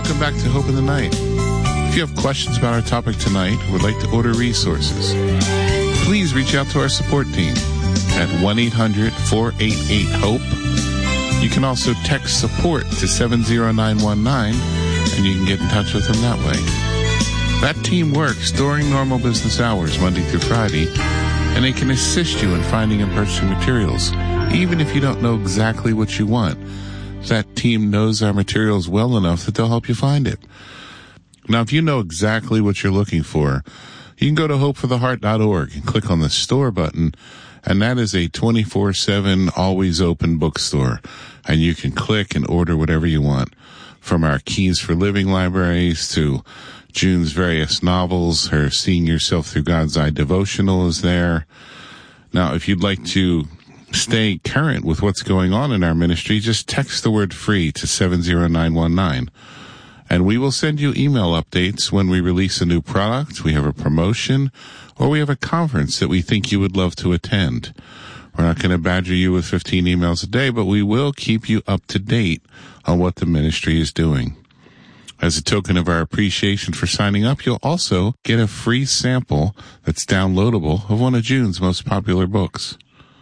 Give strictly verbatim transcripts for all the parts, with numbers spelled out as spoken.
Welcome back to Hope in the Night. If you have questions about our topic tonight or would like to order resources, please reach out to our support team at one eight hundred four eight eight HOPE. You can also text support to seven zero nine one nine, and you can get in touch with them that way. That team works during normal business hours, Monday through Friday, and they can assist you in finding and purchasing materials, even if you don't know exactly what you want. That team knows our materials well enough that they'll help you find it. Now, if you know exactly what you're looking for, you can go to hope for the heart dot org and click on the store button, and that is a twenty-four seven, always open bookstore. And you can click and order whatever you want, from our Keys for Living libraries to June's various novels. Her Seeing Yourself Through God's Eye devotional is there. Now, if you'd like to stay current with what's going on in our ministry, just text the word free to seven zero nine one nine. And we will send you email updates when we release a new product, we have a promotion, or we have a conference that we think you would love to attend. We're not going to badger you with fifteen emails a day, but we will keep you up to date on what the ministry is doing. As a token of our appreciation for signing up, you'll also get a free sample that's downloadable of one of June's most popular books.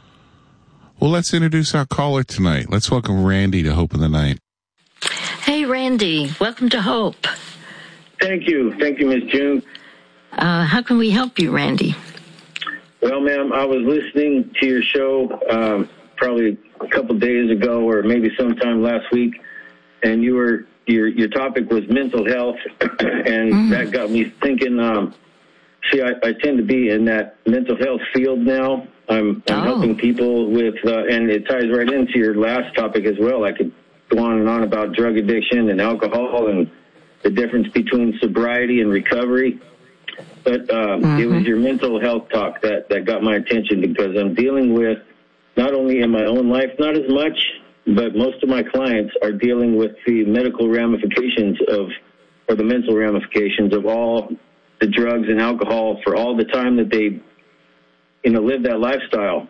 Well, let's introduce our caller tonight. Let's welcome Randy to Hope in the Night. Hey, Randy. Welcome to Hope. Thank you. Thank you, Miss June. Uh, how can we help you, Randy? Well, ma'am, I was listening to your show um, probably a couple days ago or maybe sometime last week, and you were your your topic was mental health, and mm. that got me thinking. Um, see, I, I tend to be in that mental health field now. I'm, I'm oh. helping people with, uh, and it ties right into your last topic as well. I could go on and on about drug addiction and alcohol and the difference between sobriety and recovery. But um, mm-hmm. it was your mental health talk that, that got my attention, because I'm dealing with, not only in my own life, not as much, but most of my clients are dealing with the medical ramifications of, or the mental ramifications of all the drugs and alcohol for all the time that they, you know, live that lifestyle.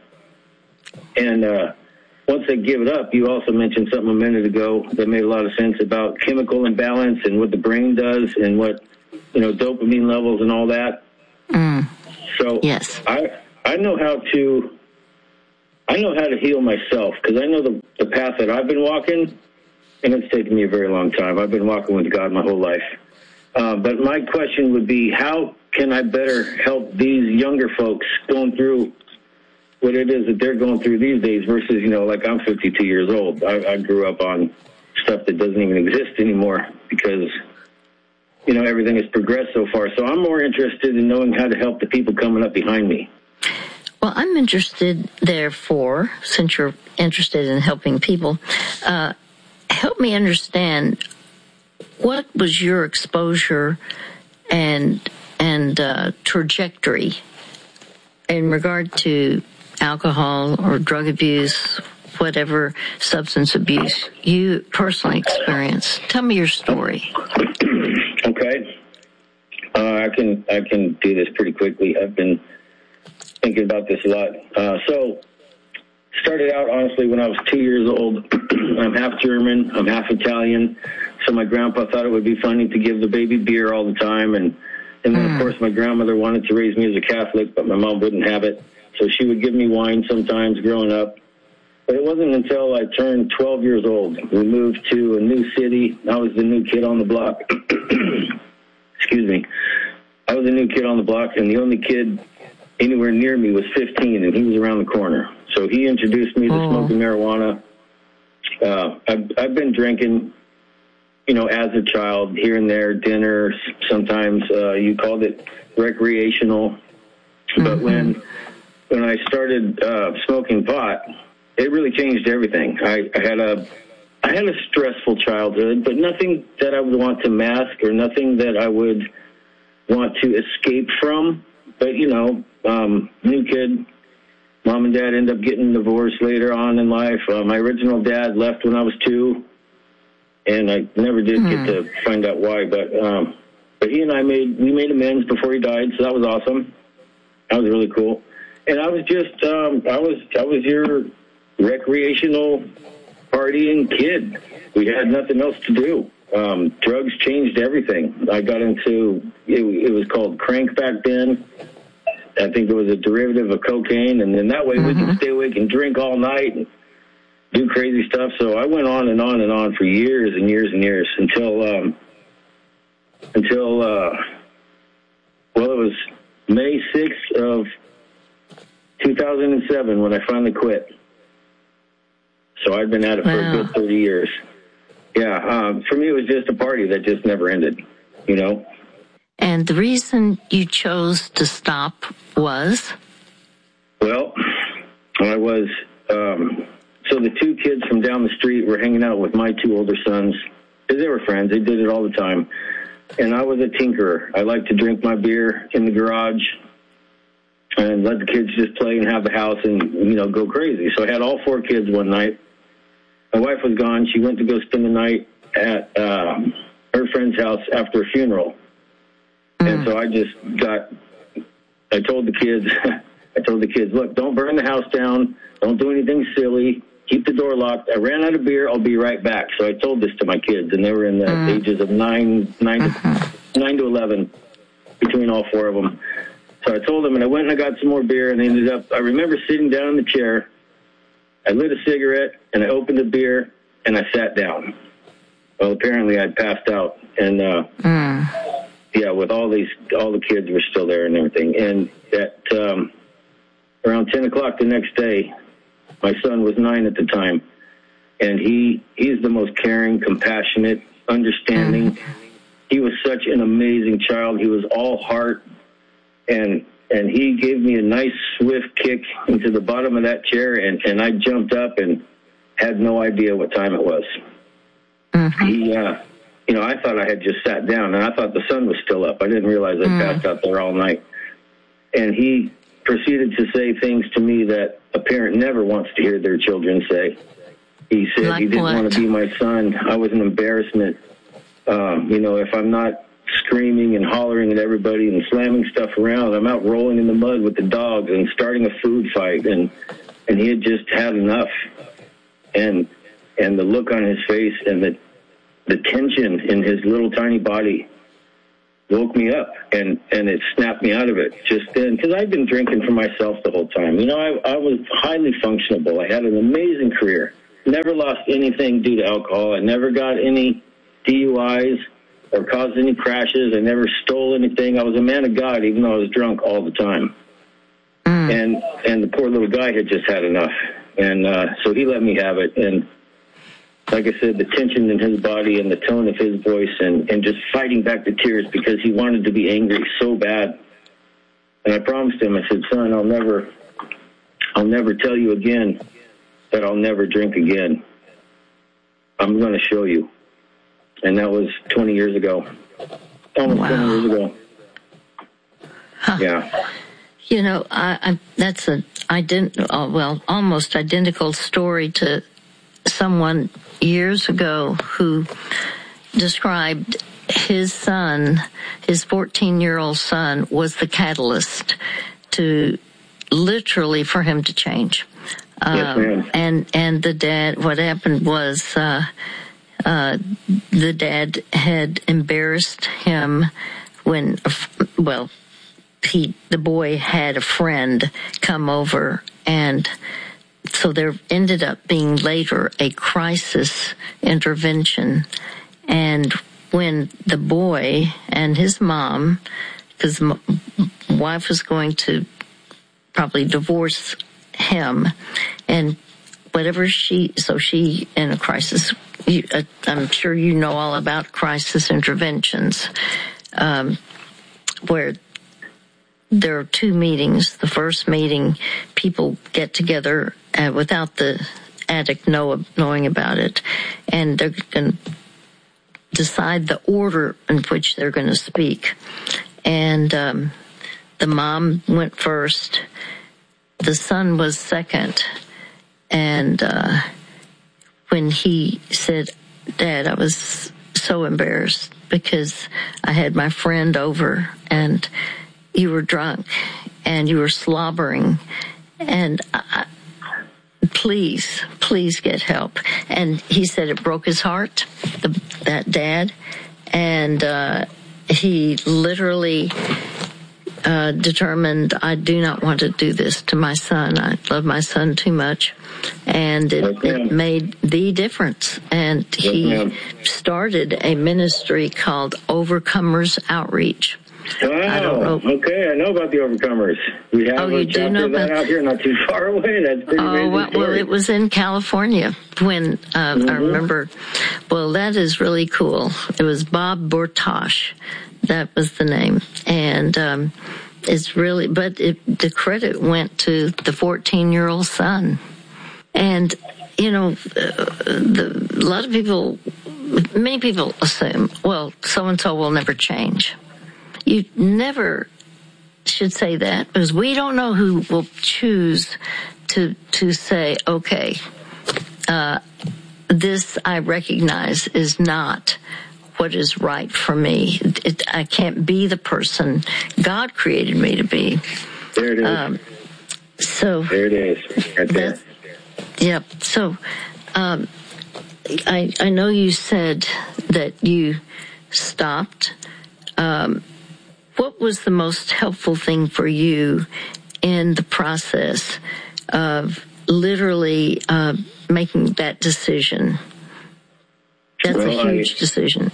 And uh, once they give it up, you also mentioned something a minute ago that made a lot of sense about chemical imbalance and what the brain does and what, you know, dopamine levels and all that. Mm. So yes. I I know how to I know how to heal myself, because I know the, the path that I've been walking, and it's taken me a very long time. I've been walking with God my whole life. Uh, but my question would be, how can I better help these younger folks going through what it is that they're going through these days versus, you know, like I'm fifty-two years old. I, I grew up on stuff that doesn't even exist anymore because, you know, everything has progressed so far. So I'm more interested in knowing how to help the people coming up behind me. Well, I'm interested, therefore, since you're interested in helping people, uh, help me understand, what was your exposure and and uh, trajectory in regard to alcohol or drug abuse, whatever substance abuse you personally experienced? Tell me your story. Okay. Uh, I can I can do this pretty quickly. I've been thinking about this a lot. Uh, so, started out, honestly, when I was two years old. I'm half German, I'm half Italian, so my grandpa thought it would be funny to give the baby beer all the time, and, and then, mm. of course, my grandmother wanted to raise me as a Catholic, but my mom wouldn't have it, so she would give me wine sometimes growing up. But it wasn't until I turned twelve years old. We moved to a new city. I was the new kid on the block. Excuse me. I was a new kid on the block, and the only kid anywhere near me was fifteen, and he was around the corner. So he introduced me to oh. smoking marijuana. Uh, I've, I've been drinking, you know, as a child, here and there, dinner. Sometimes uh, you called it recreational. Mm-hmm. But when when I started uh, smoking pot, it really changed everything. I, I had a I had a stressful childhood, but nothing that I would want to mask or nothing that I would want to escape from. But, you know, um, new kid, mom and dad end up getting divorced later on in life. Uh, my original dad left when I was two, and I never did mm. get to find out why. But um, but he and I made we made amends before he died, so that was awesome. That was really cool. And I was just um, I was I was your recreational partying kid. We had nothing else to do. Um, drugs changed everything. I got into, it, it was called crank back then. I think it was a derivative of cocaine, and then that way mm-hmm. we can stay awake and drink all night and do crazy stuff. So I went on and on and on for years and years and years until, um, until, uh, well, it was May sixth of two thousand seven when I finally quit. So I'd been at it wow. for a good thirty years. Yeah, um, for me, it was just a party that just never ended, you know? And the reason you chose to stop was? Well, I was, um, so the two kids from down the street were hanging out with my two older sons, because they were friends. They did it all the time. And I was a tinkerer. I liked to drink my beer in the garage and let the kids just play and have the house and, you know, go crazy. So I had all four kids one night. My wife was gone. She went to go spend the night at um, her friend's house after a funeral. Mm. And so I just got, I told the kids, I told the kids, look, don't burn the house down. Don't do anything silly. Keep the door locked. I ran out of beer. I'll be right back. So I told this to my kids, and they were in the mm. ages of nine, nine, to, nine to eleven, between all four of them. So I told them, and I went and I got some more beer, and I ended up, I remember sitting down in the chair. I lit a cigarette, and I opened the beer, and I sat down. Well, apparently I'd passed out, and uh, mm. yeah, with all these, all the kids were still there and everything. And at um, around ten o'clock the next day, my son was nine at the time, and he he's the most caring, compassionate, understanding. Mm. He was such an amazing child. He was all heart, and and he gave me a nice, swift kick into the bottom of that chair, and, and I jumped up and had no idea what time it was. Mm-hmm. He, uh, you know, I thought I had just sat down, and I thought the sun was still up. I didn't realize I mm. passed out there all night. And he proceeded to say things to me that a parent never wants to hear their children say. He said like he didn't what? want to be my son. I was an embarrassment. Um, you know, if I'm not screaming and hollering at everybody and slamming stuff around, I'm out rolling in the mud with the dogs and starting a food fight. And, and he had just had enough. And, and the look on his face and the, the tension in his little tiny body woke me up, and, and it snapped me out of it just then, because I'd been drinking for myself the whole time. You know, I, I was highly functionable. I had an amazing career. Never lost anything due to alcohol. I never got any D U Is or caused any crashes. I never stole anything. I was a man of God, even though I was drunk all the time. Mm. And and the poor little guy had just had enough. And uh, so he let me have it. And like I said, the tension in his body and the tone of his voice and, and just fighting back the tears because he wanted to be angry so bad. And I promised him, I said, son, I'll never, I'll never tell you again that I'll never drink again. I'm going to show you. And that was twenty years ago. Almost wow. twenty years ago. Huh. Yeah. You know, I, I, that's a, ident- uh, well, almost identical story to someone years ago who described his son, his fourteen-year-old son, was the catalyst to literally for him to change. Yes, ma'am. Um, and and the dad, what happened was uh, uh, the dad had embarrassed him when, well, he the boy had a friend come over, and so there ended up being later a crisis intervention. And when the boy and his mom, because the wife was going to probably divorce him, and whatever she, so she in a crisis, you, uh, I'm sure you know all about crisis interventions, um, where there are two meetings. The first meeting, people get together uh, without the addict know, knowing about it, and they're going to decide the order in which they're going to speak. And um, the mom went first. The son was second. And uh, when he said, Dad, I was so embarrassed because I had my friend over and you were drunk and you were slobbering. And I, please, please get help. And he said it broke his heart, the, that dad. And uh, he literally uh, determined, I do not want to do this to my son. I love my son too much. And it, yes, it made the difference. And he yes, started a ministry called Overcomers Outreach. Wow. I don't know. Okay, I know about the Overcomers. We have Oh, a you do chapter know of that about- out here, not too far away. That's pretty Oh, amazing well, well, story. it was in California when uh, Mm-hmm. I remember. Well, that is really cool. It was Bob Bortosh. That was the name. And um, it's really, but it, the credit went to the fourteen-year-old son. And, you know, uh, the, a lot of people, many people assume, well, so-and-so will never change. You never should say that, because we don't know who will choose to to say, okay, uh, this I recognize is not what is right for me. It, I can't be the person God created me to be. There it is. Um, so there it is. Right there. Yep. So um, I I know you said that you stopped. Um, What was the most helpful thing for you in the process of literally uh, making that decision? That's Well, a huge I, decision.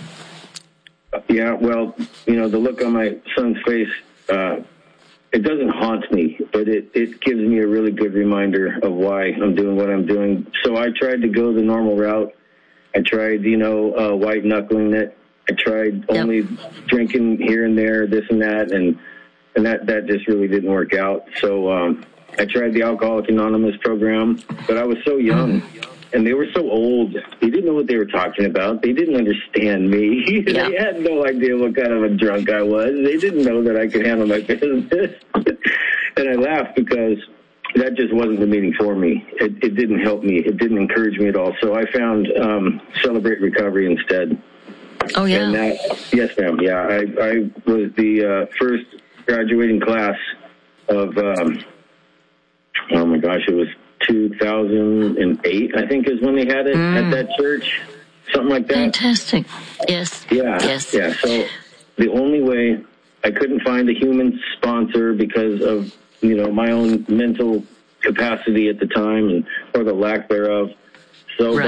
Yeah, well, you know, the look on my son's face, uh, it doesn't haunt me, but it, it gives me a really good reminder of why I'm doing what I'm doing. So I tried to go the normal route. I tried, you know, uh, white knuckling it. I tried only yep. drinking here and there, this and that, and and that, that just really didn't work out. So um, I tried the Alcoholics Anonymous program, but I was so young, mm. and they were so old. They didn't know what they were talking about. They didn't understand me. Yeah. They had no idea what kind of a drunk I was. They didn't know that I could handle my business. And I laughed because that just wasn't the meeting for me. It, it didn't help me. It didn't encourage me at all. So I found um, Celebrate Recovery instead. Oh, yeah. And that, yes, ma'am. Yeah, I, I was the uh, first graduating class of, um, oh, my gosh, it was two thousand eight, I think, is when they had it mm. at that church, something like that. Fantastic. Yes. Yeah. Yes. Yeah. So the only way, I couldn't find a human sponsor because of, you know, my own mental capacity at the time and or the lack thereof. So, right.